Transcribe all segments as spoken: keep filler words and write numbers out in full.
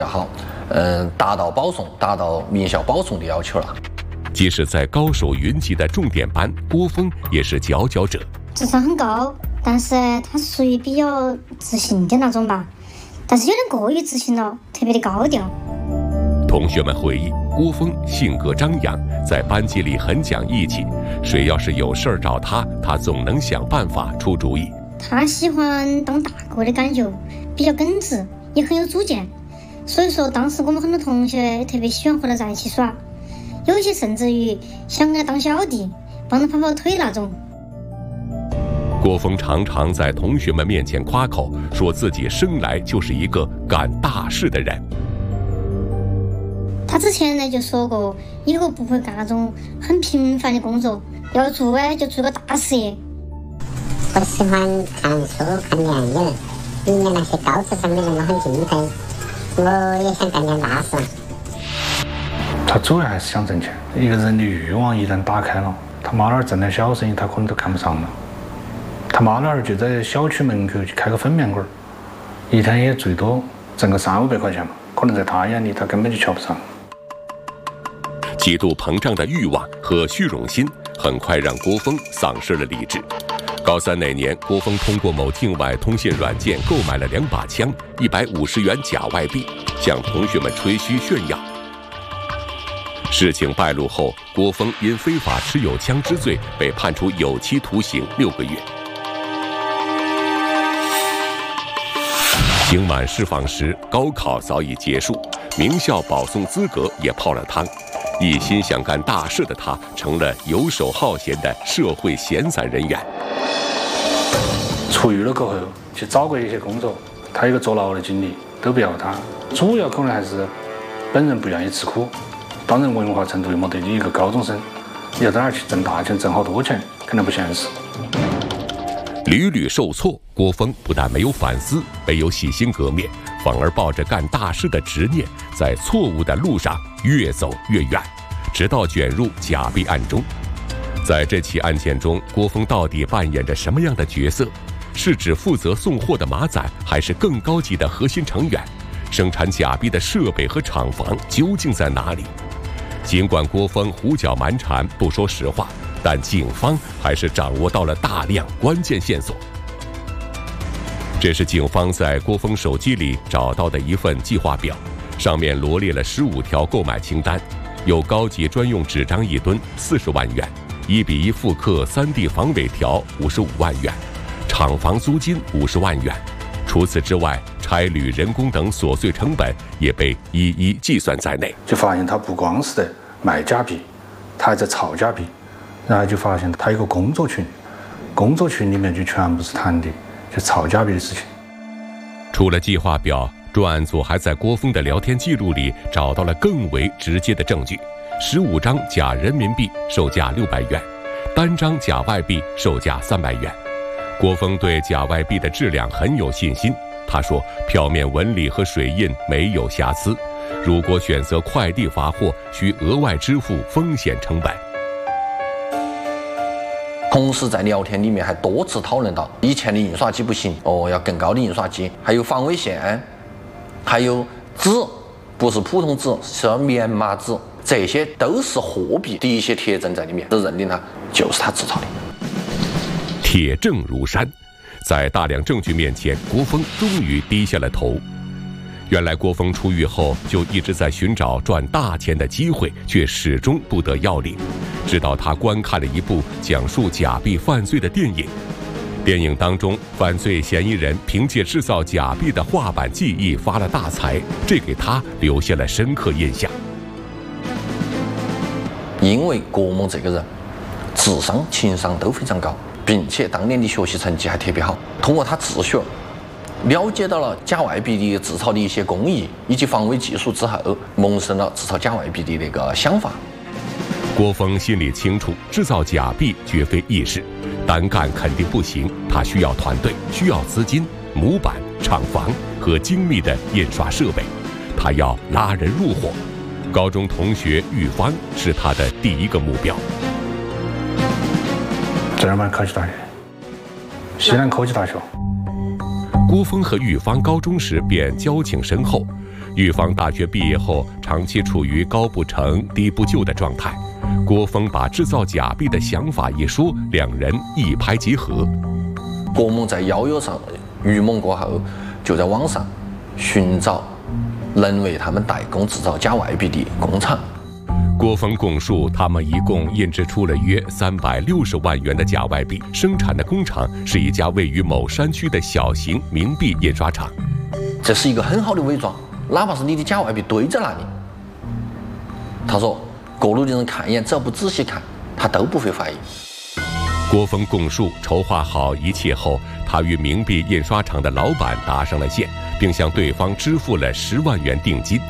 好，嗯，达到保送、达到名校保送的要求了。 即使在高手云集的重点班，郭峰也是佼佼者。 智商很高，但是他是属于比较自信的那种吧，但是有点过于自信了，特别的高调。 同学们回忆，郭峰性格张扬，在班级里很讲义气，谁要是有事儿找他，他总能想办法出主意。 他喜欢当大哥的感觉，比较耿直，也很有主见，所以说当时我们很多同学特别喜欢和他在一起耍，有一些甚至于想给他当小弟，帮他跑跑腿那种。 郭峰常常在同学们面前夸口，说自己生来就是一个干大事的人。 他之前呢就说过，以后不会干那种很平凡的工作，要做哎就做个大事业。 我喜欢看书、看电影，里面那些高智商的人都很敬佩，我也想干点大事。 他主要还是想挣钱。一个人的欲望一旦打开了，他妈那儿挣点小生意，他可能都看不上了。他妈那儿就在小区门口去开个粉面馆，一天也最多挣个三五百块钱嘛，可能在他眼里他根本就瞧不上。 极度膨胀的欲望和虚荣心很快让郭峰丧失了理智。高三那年，郭峰通过某境外通信软件购买了两把枪、一百五十元假外币，向同学们吹嘘炫耀。事情败露后，郭峰因非法持有枪支罪被判处有期徒刑六个月。刑满释放时，高考早已结束，名校保送资格也泡了汤。一心想干大事的他，成了游手好闲的社会闲散人员。 出狱了过后，去找过一些工作，他有个坐牢的经历，都不要他。主要可能还是本人不愿意吃苦。当然，文化程度又没得你一个高中生，你要在那儿去挣大钱、挣好多钱，肯定不现实。 屡屡受挫，郭峰不但没有反思，没有洗心革面，反而抱着干大事的执念，在错误的路上越走越远，直到卷入假币案中。在这起案件中，郭峰到底扮演着什么样的角色？是指负责送货的马仔，还是更高级的核心成员？生产假币的设备和厂房究竟在哪里？尽管郭峰胡搅蛮缠，不说实话，但警方还是掌握到了大量关键线索。这是警方在郭峰手机里找到的一份计划表，上面罗列了十五条购买清单，有高级专用纸张一吨四十万元，一比一复刻 三 D 防伪条五十五万元，厂房租金五十万元。除此之外，差旅、人工等琐碎成本也被一一计算在内。 就发现他不光是在卖假币，他还在炒假币。然后就发现他有个工作群，工作群里面就全部是谈的就炒假币的事情。 除了计划表，专案组还在郭峰的聊天记录里找到了更为直接的证据：十五张假人民币售价六百元，单张假外币售价三百元。郭峰对假外币的质量很有信心，他说票面纹理和水印没有瑕疵，如果选择快递发货，需额外支付风险成本。 同时在聊天里面还多次讨论到，以前的印刷机不行哦，要更高的印刷机，还有防伪线，还有纸，不是普通纸，是要棉麻纸，这些都是货币的一些铁证在里面，是认定它就是他制造的。 铁证如山，在大量证据面前，郭峰终于低下了头。原来郭峰出狱后就一直在寻找赚大钱的机会，却始终不得要领。直到他观看了一部讲述假币犯罪的电影，电影当中犯罪嫌疑人凭借制造假币的画板技艺发了大财，这给他留下了深刻印象。 因为郭某这个人智商、情商都非常高，并且当年的学习成绩还特别好，通过他自学了解到了假外币的制造的一些工艺以及防伪技术之后，萌生了制造假外币的那个想法。 郭峰心里清楚，制造假币绝非易事，单干肯定不行，他需要团队，需要资金、模板、厂房和精密的印刷设备，他要拉人入伙。高中同学玉芳是他的第一个目标。 正儿八经考起大学，西南科技大学。 郭峰和玉芳高中时便交情深厚， 预防大学毕业后长期处于高不成低不就的状态，郭峰把制造假币的想法一说，两人一拍即合。 郭某在邀约上预谋过后，就在网上寻找能为他们代工制造假外币的工厂。 郭峰供述，他们一共印制出了约三百六十万元的假外币，生产的工厂是一家位于某山区的小型冥币印刷厂。 这是一个很好的伪装，哪怕是你的假外币堆在那里，他说过路的人看一眼，只要不仔细看，他都不会怀疑。 郭峰供述，筹划好一切后，他与冥币印刷厂的老板搭上了线，并向对方支付了十万元定金。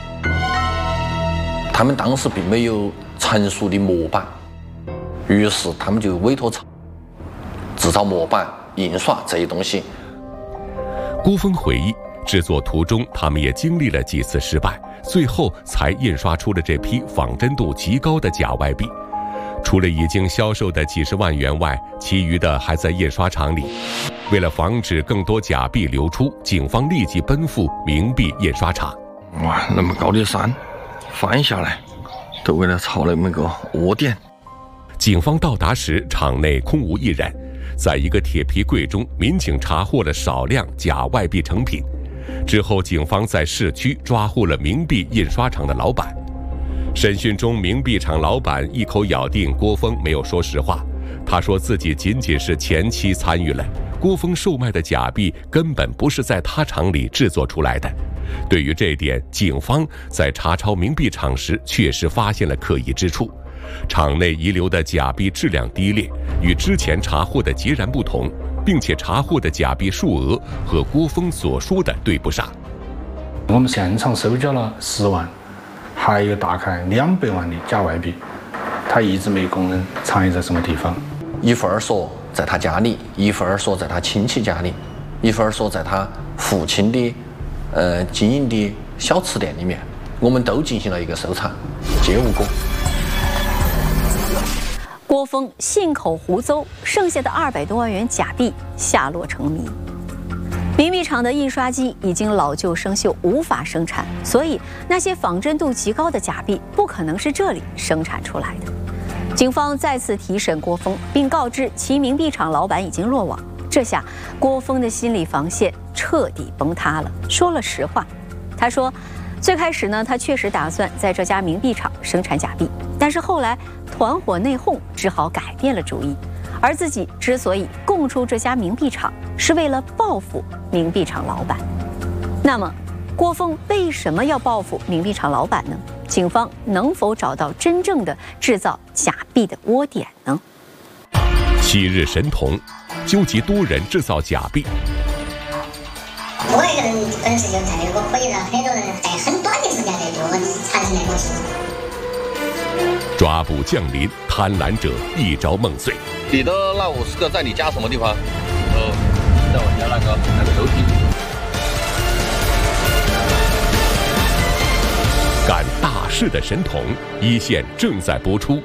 他们当时并没有成熟的模板，于是他们就委托制造模板、印刷这些东西。 郭峰回忆，制作途中他们也经历了几次失败，最后才印刷出了这批仿真度极高的假外币。除了已经销售的几十万元外，其余的还在印刷厂里。为了防止更多假币流出，警方立即奔赴冥币印刷厂。 哇，那么高的山翻下来，都为了抄那么个窝点。 警方到达时，场内空无一人。在一个铁皮柜中，民警查获了少量假外币成品。之后，警方在市区抓获了冥币印刷厂的老板。审讯中，冥币厂老板一口咬定郭峰没有说实话，他说自己仅仅是前期参与了，郭峰售卖的假币根本不是在他厂里制作出来的。对于这点，警方在查抄冥币厂时确实发现了可疑之处。厂内遗留的假币质量低劣，与之前查获的截然不同，并且查获的假币数额和郭峰所说的对不上。 我们现场收缴了十万，还有大概两百万的假外币，他一直没供认藏匿在什么地方。 一会儿说在他家里，一会儿说在他亲戚家里，一会儿说在他父亲的呃经营的小吃店里面，我们都进行了一个搜查，皆无果。 郭峰信口胡诌，剩下的二百多万元假币下落成谜。冥币厂的印刷机已经老旧生锈，无法生产，所以那些仿真度极高的假币不可能是这里生产出来的。警方再次提审郭峰，并告知其冥币厂老板已经落网。这下郭峰的心理防线彻底崩塌了，说了实话。他说，最开始呢，他确实打算在这家冥币厂生产假币，但是后来团伙内讧，只好改变了主意。而自己之所以供出这家冥币厂，是为了报复冥币厂老板。那么，郭峰为什么要报复冥币厂老板呢？警方能否找到真正的制造假币的窝点呢？ 昔日神童，纠集多人制造假币。 我一个人本事就在，我可以让很多人在很短的时间内就产生那种事。 抓捕降临，贪婪者一朝梦碎。 你的那五十个在你家什么地方？呃，在我家那个那个楼梯。 干大事的神童，一线正在播出。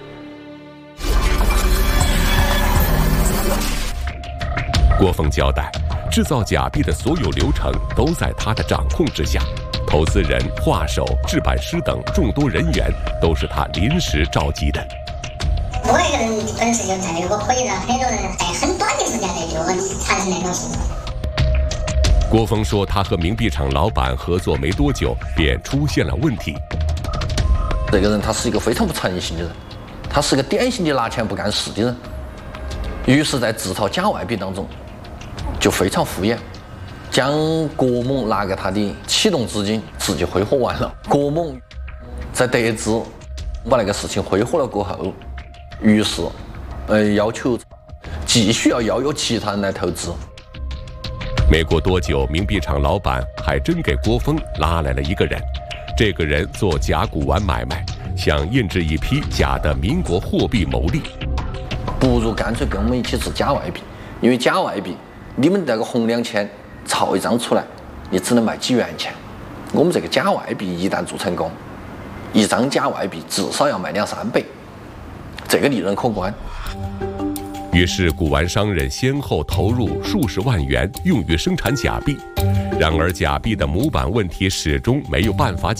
郭峰交代，制造假币的所有流程都在他的掌控之下，投资人、画手、制版师等众多人员都是他临时召集的。 我一个人本事就在，我可以让很多人在很短的时间内就产生那种事。 郭峰说，他和冥币厂老板合作没多久，便出现了问题。 这个人他是一个非常不诚信的人，他是个典型的拿钱不干事的人。于是，在制造假外币当中，就非常敷衍，将郭某拿给他的启动资金自己挥霍完了。郭某在得知把那个事情挥霍了过后，于是，呃，要求继续要邀约其他人来投资。 没过多久，冥币厂老板还真给郭峰拉来了一个人。这个人做假古玩买卖，想印制一批假的民国货币牟利。 不如干脆跟我们一起制假外币，因为假外币，你们那个红两千抄一张出来，你只能卖几元钱。我们这个假外币一旦做成功，一张假外币至少要卖两三倍，这个利润可观。 于是，古玩商人先后投入数十万元用于生产假币， 然而，假币的模板问题始终没有办法解